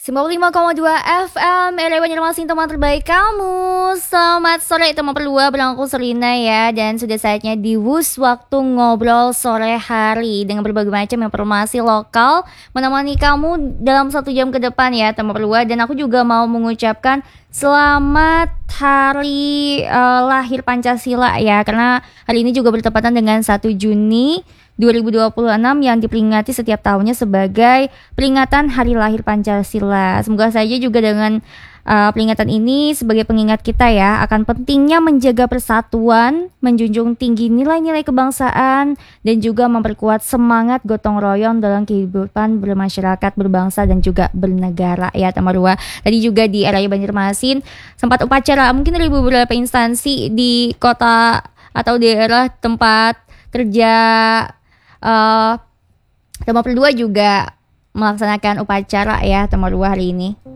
95,2 FM Era Banjarmasin, teman terbaik kamu. Selamat sore teman berdua, bareng aku Serina ya. Dan sudah saatnya di WUS waktu ngobrol sore hari dengan berbagai macam informasi lokal menemani kamu dalam 1 jam ke depan ya teman berdua. Dan aku juga mau mengucapkan selamat hari lahir Pancasila ya. Karena hari ini juga bertepatan dengan 1 Juni 2026 yang diperingati setiap tahunnya sebagai peringatan Hari Lahir Pancasila. Semoga saja juga dengan peringatan ini sebagai pengingat kita ya akan pentingnya menjaga persatuan, menjunjung tinggi nilai-nilai kebangsaan, dan juga memperkuat semangat gotong royong dalam kehidupan bermasyarakat, berbangsa, dan juga bernegara ya teman dua. Tadi juga di area Banjarmasin sempat upacara mungkin dari beberapa instansi di kota atau daerah tempat kerja teman berdua juga melaksanakan upacara ya teman berdua hari ini.